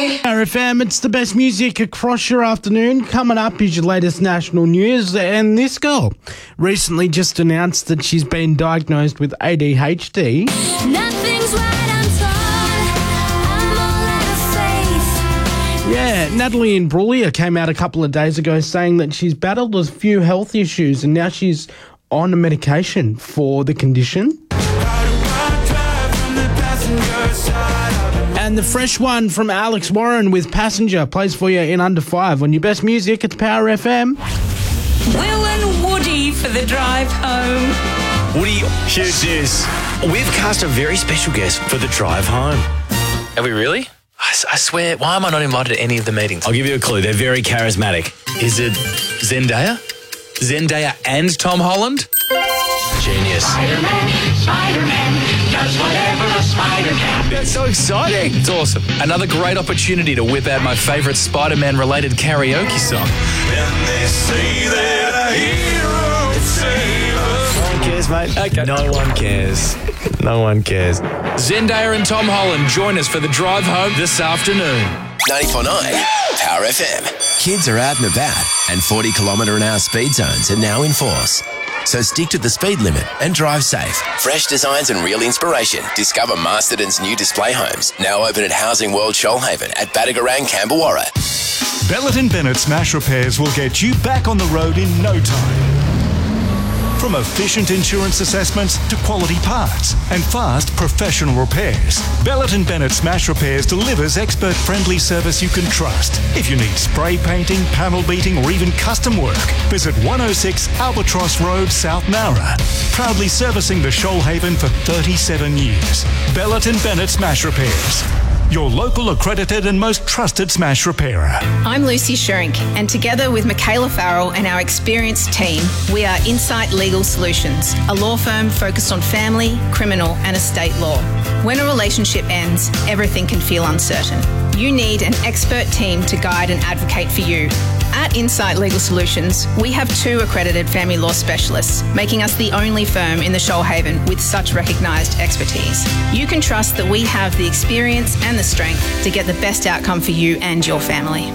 RFM, it's the best music across your afternoon. Coming up is your latest national news, and this girl recently just announced that she's been diagnosed with ADHD. Nothing's right, I'm torn. I'm all out of faith. Yeah, Natalie Imbruglia came out a couple of days ago saying that she's battled a few health issues and now she's on a medication for the condition. And the fresh one from Alex Warren with Passenger plays for you in under 5 on your best music. It's Power FM. Will and Woody for the drive home. Woody, huge news. We've cast a very special guest for the drive home. Are we really? I swear, why am I not invited to any of the meetings? I'll give you a clue. They're very charismatic. Is it Zendaya? Zendaya and Tom Holland? Genius. Spider-Man does whatever a spider can. That's so exciting. It's awesome. Another great opportunity to whip out my favourite Spider-Man related karaoke song. And they say that a hero would save us. No one cares, mate. Okay. No one cares. No one cares. Zendaya and Tom Holland join us for the drive home this afternoon. 94.9 Power FM. Kids are out and about, and 40 km/h speed zones are now in force. So stick to the speed limit and drive safe. Fresh designs and real inspiration. Discover Masterton's new display homes, now open at Housing World Shoalhaven at Badagarang, Camberwarra. Bellet & Bennett Smash Repairs will get you back on the road in no time. From efficient insurance assessments to quality parts and fast professional repairs, Bellet & Bennett Smash Repairs delivers expert-friendly service you can trust. If you need spray painting, panel beating or even custom work, visit 106 Albatross Road, South Nowra. Proudly servicing the Shoalhaven for 37 years. Bellet & Bennett Smash Repairs. Your local accredited and most trusted smash repairer. I'm Lucy Sherink, and together with Michaela Farrell and our experienced team, we are Insight Legal Solutions, a law firm focused on family, criminal and estate law. When a relationship ends, everything can feel uncertain. You need an expert team to guide and advocate for you. At Insight Legal Solutions, we have 2 accredited family law specialists, making us the only firm in the Shoalhaven with such recognised expertise. You can trust that we have the experience and the strength to get the best outcome for you and your family.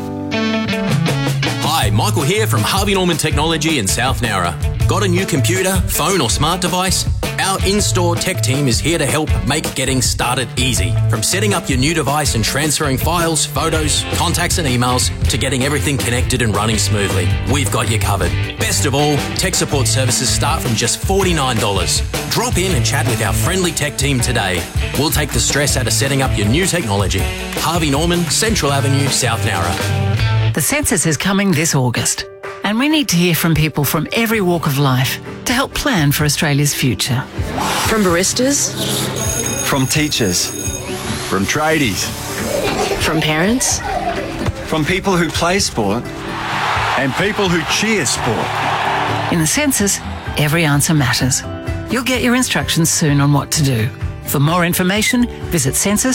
Hi, Michael here from Harvey Norman Technology in South Nowra. Got a new computer, phone or smart device? Our in-store tech team is here to help make getting started easy. From setting up your new device and transferring files, photos, contacts and emails to getting everything connected and running smoothly. We've got you covered. Best of all, tech support services start from just $49. Drop in and chat with our friendly tech team today. We'll take the stress out of setting up your new technology. Harvey Norman, Central Avenue, South Nowra. The census is coming this August, and we need to hear from people from every walk of life to help plan for Australia's future. From baristas, from teachers, from tradies, from parents, from people who play sport, and people who cheer sport. In the census, every answer matters. You'll get your instructions soon on what to do. For more information, visit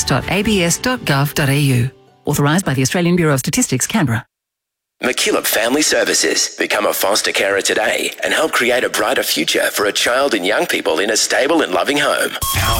census.abs.gov.au. Authorised by the Australian Bureau of Statistics, Canberra. McKillop Family Services. Become a foster carer today and help create a brighter future for a child and young people in a stable and loving home. Power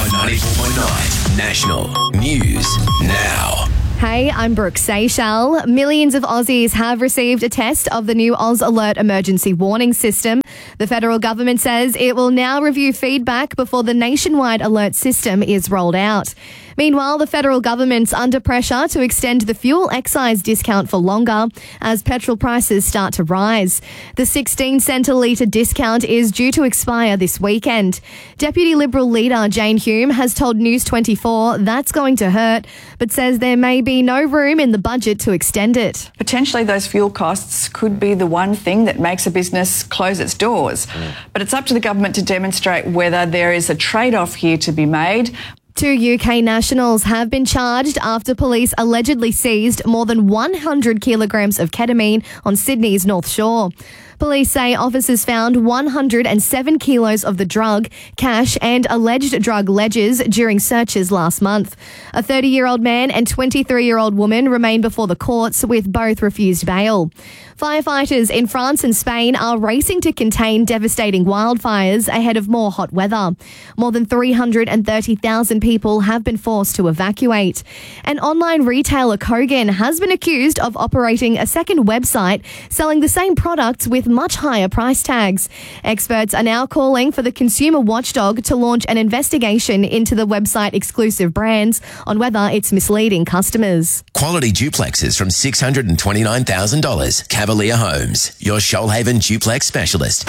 94.9 National News Now. Hey, I'm Brooke Seychelles. Millions of Aussies have received a test of the new Oz Alert emergency warning system. The federal government says it will now review feedback before the nationwide alert system is rolled out. Meanwhile, the federal government's under pressure to extend the fuel excise discount for longer as petrol prices start to rise. The 16 cent a litre discount is due to expire this weekend. Deputy Liberal leader Jane Hume has told News 24 that's going to hurt, but says there may be no room in the budget to extend it. Potentially those fuel costs could be the one thing that makes a business close its doors. But it's up to the government to demonstrate whether there is a trade-off here to be made. 2 UK nationals have been charged after police allegedly seized more than 100 kilograms of ketamine on Sydney's North Shore. Police say officers found 107 kilos of the drug, cash and alleged drug ledgers during searches last month. A 30-year-old man and 23-year-old woman remain before the courts with both refused bail. Firefighters in France and Spain are racing to contain devastating wildfires ahead of more hot weather. More than 330,000 people have been forced to evacuate. And online retailer Kogan has been accused of operating a second website selling the same products with much higher price tags. Experts are now calling for the consumer watchdog to launch an investigation into the website exclusive brands on whether it's misleading customers. Quality duplexes from $629,000. Cavalier Homes, your Shoalhaven duplex specialist.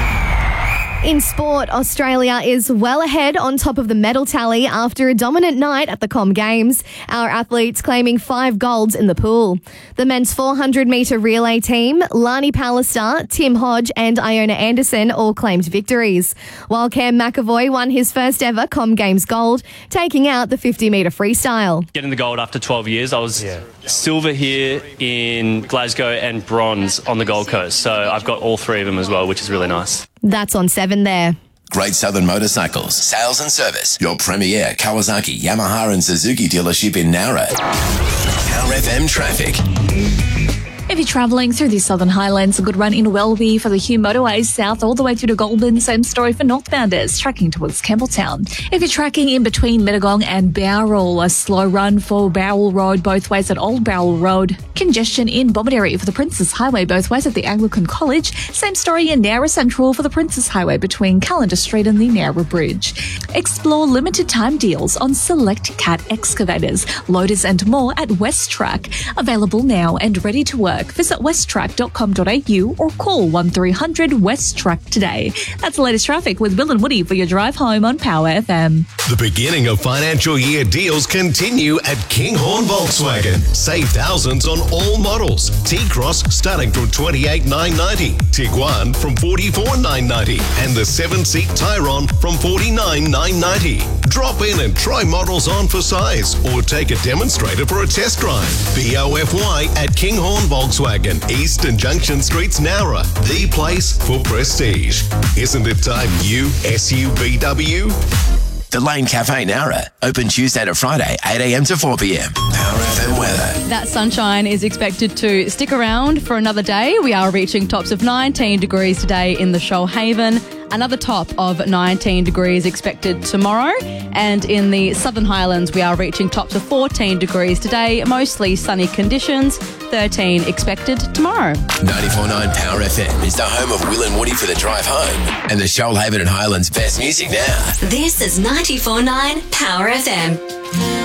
In sport, Australia is well ahead on top of the medal tally after a dominant night at the Com Games. Our athletes claiming 5 golds in the pool. The men's 400-metre relay team, Lani Pallister, Tim Hodge and Iona Anderson all claimed victories, while Cam McAvoy won his first ever Com Games gold, taking out the 50-metre freestyle. Getting the gold after 12 years, I was silver here in Glasgow and bronze on the Gold Coast. So I've got all 3 of them as well, which is really nice. That's on 7 there. Great Southern Motorcycles, sales and service. Your premier Kawasaki, Yamaha and Suzuki dealership in Nowra. Power FM traffic. If you're travelling through the Southern Highlands, a good run in Welby for the Hume Motorway south all the way through to Goulburn. Same story for northbounders, tracking towards Campbelltown. If you're tracking in between Mittagong and Bowral, a slow run for Bowral Road both ways at Old Bowral Road. Congestion in Bomaderry for the Princes Highway both ways at the Anglican College. Same story in Nowra Central for the Princes Highway between Callender Street and the Nowra Bridge. Explore limited time deals on select Cat excavators, loaders and more at West Track. Available now and ready to work. Visit westtrack.com.au or call 1300 West Track today. That's the latest traffic with Will and Woody for your drive home on Power FM. The beginning of financial year deals continue at Kinghorn Volkswagen. Save thousands on all models. T-Cross starting from $28,990. Tiguan from $44,990. And the 7-seat Tyron from $49,990. Drop in and try models on for size or take a demonstrator for a test drive. BOFY at Kinghorn Volkswagen, Eastern Junction Streets, Nowra. The place for prestige. Isn't it time you SUBW? The Lane Cafe Nowra, open Tuesday to Friday, 8 a.m. to 4 p.m. Power FM weather. That sunshine is expected to stick around for another day. We are reaching tops of 19 degrees today in the Shoalhaven. Another top of 19 degrees expected tomorrow. And in the Southern Highlands, we are reaching tops of 14 degrees today. Mostly sunny conditions. 13 expected tomorrow. 94.9 Power FM is the home of Will and Woody for the drive home. And the Shoalhaven and Highlands best music now. This is 94.9 Power FM.